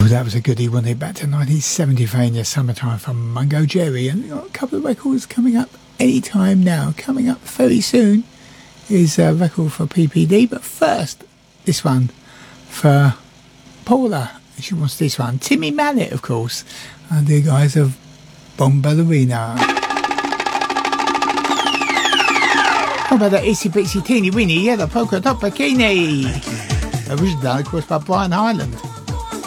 that was a goodie, wasn't it? Back to 1973 in your summertime from Mungo Jerry. And we've got a couple of records coming up any time now. Coming up very soon is a record for PPD. But first, this one for Paula. She wants this one. Timmy Mallet, of course. And the guys of Bomb Ballerina. How about that itsy bitsy teeny weeny yellow polka dot bikini? Original, of course, by Brian Hyland.